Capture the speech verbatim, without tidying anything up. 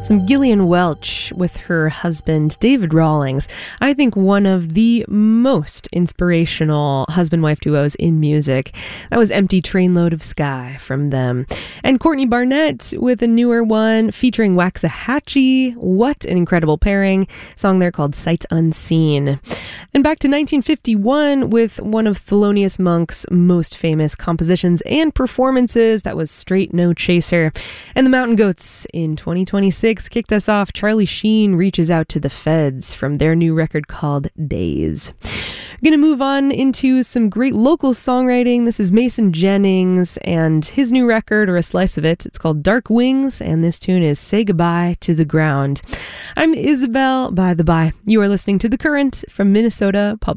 Some Gillian Welch with her husband, David Rawlings. I think one of the most inspirational husband-wife duos in music. That was Empty Trainload of Sky from them. And Courtney Barnett with a newer one featuring Waxahachie. What an incredible pairing. A song there called Sight Unseen. And back to nineteen fifty-one with one of Thelonious Monk's most famous compositions and performances. That was Straight No Chaser. And the Mountain Goats in twenty twenty-six kicked us off. Charlie Sheen Reaches Out to the Feds from their new record called Days. We're going to move on into some great local songwriting. This is Mason Jennings and his new record, or a slice of it. It's called Dark Wings, and this tune is Say Goodbye to the Ground. I'm Isabel, by the by. You are listening to The Current from Minnesota Public